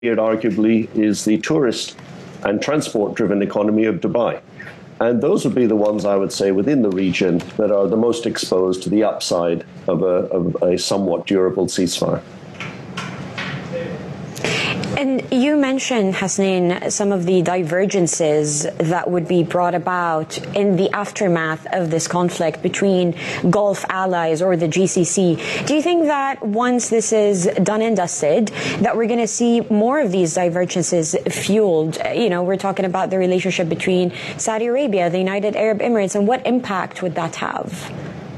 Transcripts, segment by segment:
it arguably is the tourist and transport-driven economy of Dubai. And those would be the ones, I would say, within the region that are the most exposed to the upside of a somewhat durable ceasefire. And you mentioned, Hasnain, some of the divergences that would be brought about in the aftermath of this conflict between Gulf allies or the GCC. Do you think that once this is done and dusted, that we're going to see more of these divergences fueled? You know, we're talking about the relationship between Saudi Arabia, the United Arab Emirates, and what impact would that have?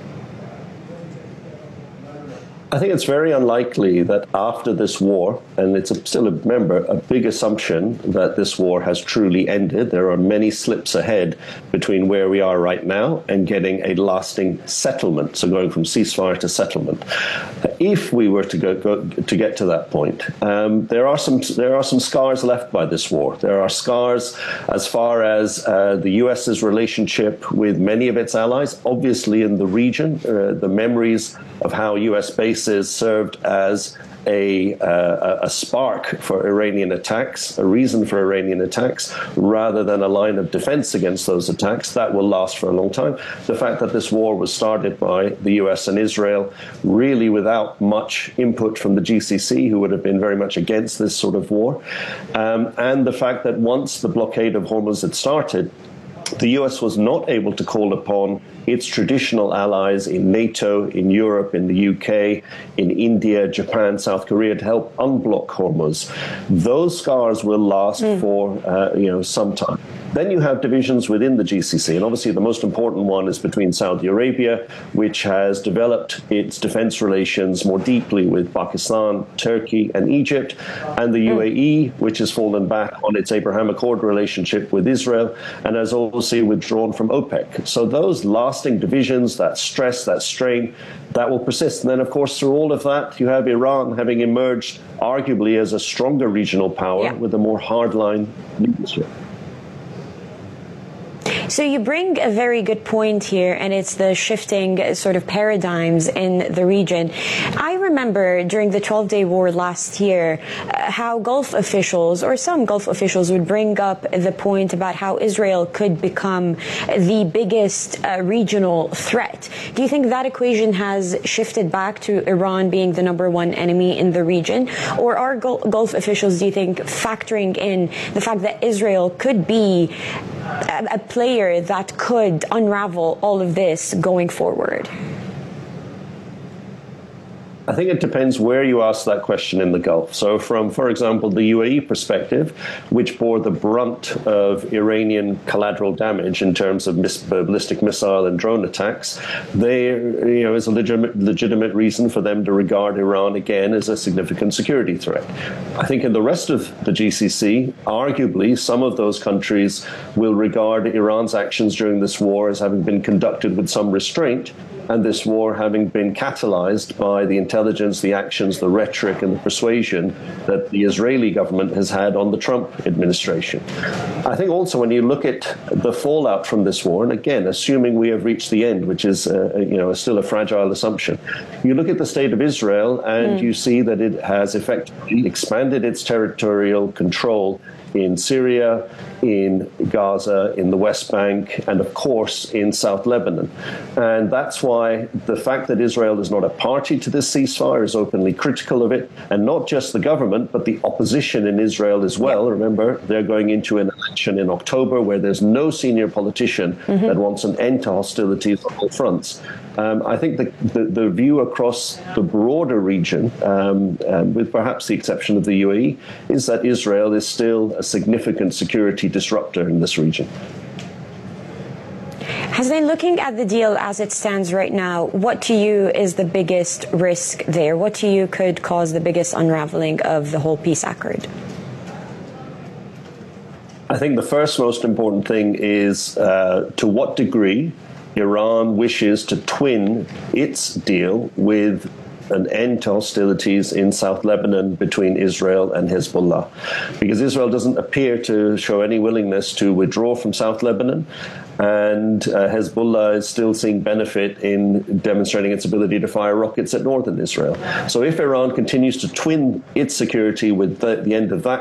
I think it's very unlikely that after this war, and it's still, remember, a big assumption that this war has truly ended. There are many slips ahead between where we are right now and getting a lasting settlement, so going from ceasefire to settlement. If we were to get to that point, there are some scars left by this war. There are scars as far as the U.S.'s relationship with many of its allies, obviously in the region, the memories of how U.S. bases served as a spark for Iranian attacks, a reason for Iranian attacks, rather than a line of defense against those attacks. That will last for a long time. The fact that this war was started by the US and Israel, really without much input from the GCC, who would have been very much against this sort of war, and the fact that once the blockade of Hormuz had started, the US was not able to call upon its traditional allies in NATO, in Europe, in the UK, in India, Japan, South Korea to help unblock Hormuz. Those scars will last for some time. Then you have divisions within the GCC, and obviously the most important one is between Saudi Arabia, which has developed its defense relations more deeply with Pakistan, Turkey, and Egypt, and the UAE, which has fallen back on its Abraham Accord relationship with Israel, and has also withdrawn from OPEC. So those lasting divisions, that stress, that strain, that will persist. And then, of course, through all of that, you have Iran having emerged arguably as a stronger regional power with a more hardline leadership. So you bring a very good point here, and it's the shifting sort of paradigms in the region. I remember during the 12-day war last year how Gulf officials, or some Gulf officials, would bring up the point about how Israel could become the biggest regional threat. Do you think that equation has shifted back to Iran being the number one enemy in the region? Or are Gulf officials, do you think, factoring in the fact that Israel could be a player that could unravel all of this going forward? I think it depends where you ask that question in the Gulf. So from, for example, the UAE perspective, which bore the brunt of Iranian collateral damage in terms of ballistic missile and drone attacks, there is a legitimate reason for them to regard Iran again as a significant security threat. I think in the rest of the GCC, arguably, some of those countries will regard Iran's actions during this war as having been conducted with some restraint, and this war having been catalyzed by the intelligence, the actions, the rhetoric, and the persuasion that the Israeli government has had on the Trump administration. I think also when you look at the fallout from this war, and again, assuming we have reached the end, which is still a fragile assumption, you look at the state of Israel and you see that it has effectively expanded its territorial control in Syria, in Gaza, in the West Bank, and of course in South Lebanon. And that's why the fact that Israel is not a party to this ceasefire, is openly critical of it, and not just the government, but the opposition in Israel as well. Remember, they're going into an election in October where there's no senior politician that wants an end to hostilities on all fronts. I think the view across the broader region, with perhaps the exception of the UAE, is that Israel is still a significant security disruptor in this region. Hasnain, looking at the deal as it stands right now, what to you is the biggest risk there? What to you could cause the biggest unraveling of the whole peace accord? I think the first most important thing is to what degree Iran wishes to twin its deal with an end to hostilities in South Lebanon between Israel and Hezbollah, because Israel doesn't appear to show any willingness to withdraw from South Lebanon, and Hezbollah is still seeing benefit in demonstrating its ability to fire rockets at northern Israel. So if Iran continues to twin its security with the end of that